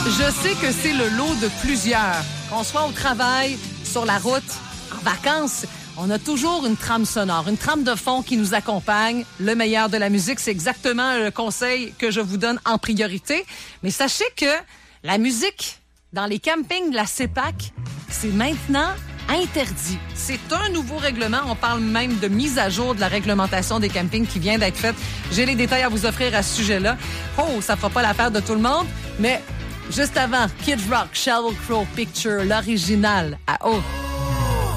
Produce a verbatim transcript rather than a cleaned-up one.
Je sais que c'est le lot de plusieurs. Qu'on soit au travail, sur la route, en vacances, on a toujours une trame sonore, une trame de fond qui nous accompagne. Le meilleur de la musique, c'est exactement le conseil que je vous donne en priorité. Mais sachez que la musique dans les campings de la CEPAC, c'est maintenant interdit. C'est un nouveau règlement. On parle même de mise à jour de la réglementation des campings qui vient d'être faite. J'ai les détails à vous offrir à ce sujet-là. Oh, ça fera pas l'affaire de tout le monde, mais juste avant, Kid Rock, Sheryl Crow Picture, l'original à haut.